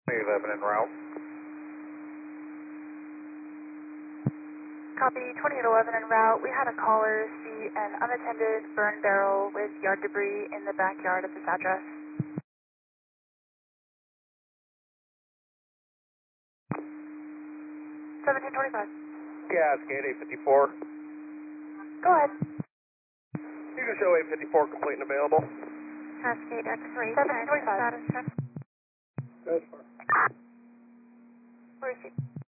11 en route. Copy 2811 en route. We had a caller see an unattended burn barrel with yard debris in the backyard of this address. 1725. Cascade 854. Go ahead. You can show 854 complete and available. Cascade X-ray. 1725. That's fine. Where is he?